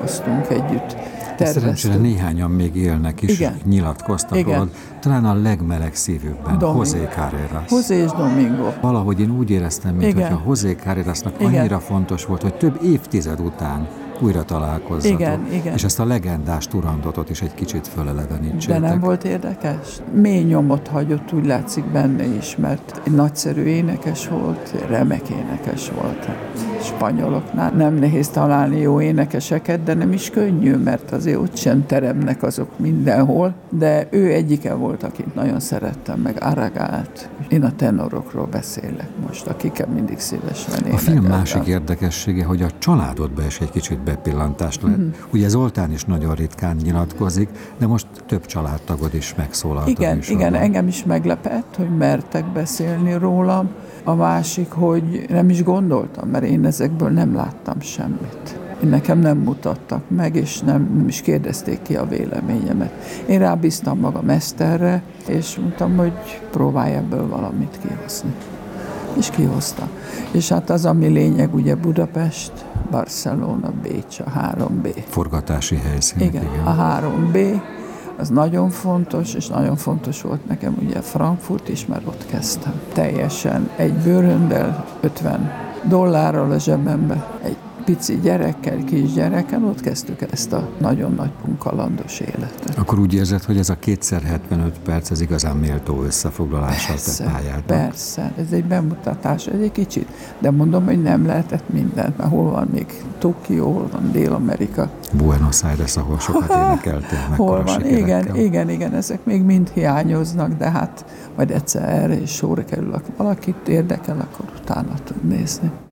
hoztunk együtt. Szerencsére néhányan még élnek is, igen. Nyilatkoztak rólad. Talán a legmeleg szívűbben José Carreras. José és Domingo. Valahogy én úgy éreztem, mintha José Carrerasnak annyira fontos volt, hogy több évtized után újra találkozzatok. Igen. És ezt a legendás Turandotot is egy kicsit fölelevenítsétek. De nem volt érdekes? Mély nyomot hagyott, úgy látszik benne is, mert egy nagyszerű énekes volt, remek énekes volt. Spanyoloknál nem nehéz találni jó énekeseket, de nem is könnyű, mert azért ott sem teremnek azok mindenhol, de ő egyike volt, akit nagyon szerettem, meg Aragált. Én a tenorokról beszélek most, akikkel mindig szívesen énekeltem. A film másik érdekessége, hogy a családodba is egy kicsit bepillantást lehet. Ugye Zoltán is nagyon ritkán nyilatkozik, de most több családtagod is megszólalt. Igen, engem is meglepett, hogy mertek beszélni rólam. A másik, hogy nem is gondoltam, mert én ezekből nem láttam semmit. Nekem nem mutattak meg, és nem is kérdezték ki a véleményemet. Én rábíztam magam Eszterre, és mondtam, hogy próbálj ebből valamit kihozni. És kihozta. És hát az, ami lényeg, ugye Budapest, Barcelona, Bécs, a 3B. Forgatási helyszínek, igen. A 3B, az nagyon fontos, és nagyon fontos volt nekem ugye Frankfurt is, mert ott kezdtem. Teljesen egy bőröndel, $50 a zsebembe, egy pici gyerekkel, kisgyerekkel, ott kezdtük ezt a nagyon nagy punkalandos életet. Akkor úgy érzed, hogy ez a 2x75 perc, ez igazán méltó összefoglalása a pályádnak? Persze, ez egy bemutatás, egy kicsit, de mondom, hogy nem lehetett mindent, mert hol van még Tokió, hol van Dél-Amerika. Buenos Aires, ahol sokat énekeltél, hol van, igen, ezek még mind hiányoznak, de hát majd egyszer erre is sorra kerül, akit érdekel, akkor utána tud nézni.